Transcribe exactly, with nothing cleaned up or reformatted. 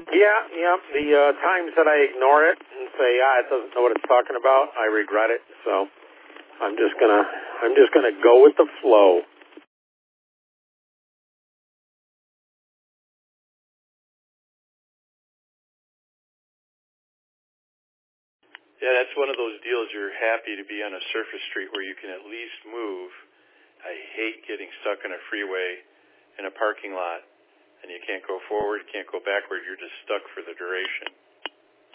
Yeah, yeah. The uh, times that I ignore it and say, ah, it doesn't know what it's talking about, I regret it. So I'm just gonna, I'm just gonna go with the flow. Yeah, that's one of those deals you're happy to be on a surface street where you can at least move. I hate getting stuck on a freeway in a parking lot and you can't go forward, can't go backward. You're just stuck for the duration.